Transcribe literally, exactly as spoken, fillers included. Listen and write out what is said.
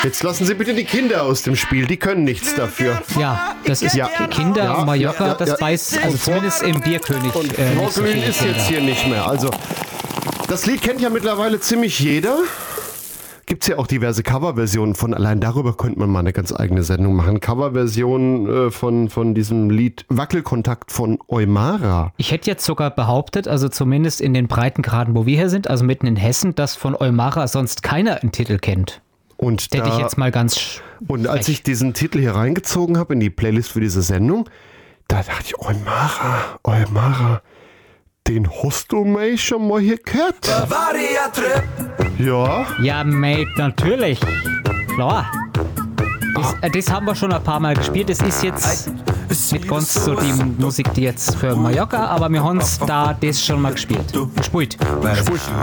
Jetzt lassen Sie bitte die Kinder aus dem Spiel, die können nichts dafür. Ja, das ist Ja. Kinder, Ja, Mallorca, ja, ja, das ja. weiß, also zumindest im Bierkönig. Und äh, nicht so Vorglühen viele ist Kinder. jetzt hier nicht mehr. Also, das Lied kennt ja mittlerweile ziemlich jeder. Gibt es ja auch diverse Coverversionen von. Allein darüber könnte man mal eine ganz eigene Sendung machen. Coverversionen äh, von, von diesem Lied Wackelkontakt von Eumara. Ich hätte jetzt sogar behauptet, also zumindest in den Breitengraden, wo wir hier sind, also mitten in Hessen, dass von Eumara sonst keiner einen Titel kennt. Und Das hätte da, ich jetzt mal ganz sch- und als frech. ich diesen Titel hier reingezogen habe in die Playlist für diese Sendung, da dachte ich, Eumara, Eumara, den hast du mich schon mal hier gehört? Ja. Ja, mate, natürlich. Klar. Das, äh, das haben wir schon ein paar Mal gespielt. Das ist jetzt nicht ganz so die Musik, die jetzt für Mallorca, aber wir haben da das schon mal gespielt. Gespielt. Sprich,